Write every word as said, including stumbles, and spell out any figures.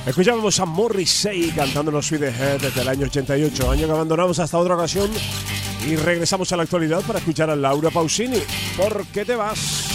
Escuchábamos a Morrissey cantándonos Sweet Head desde el año ochenta y ocho, año que abandonamos hasta otra ocasión y regresamos a la actualidad para escuchar a Laura Pausini. ¿Por qué te vas?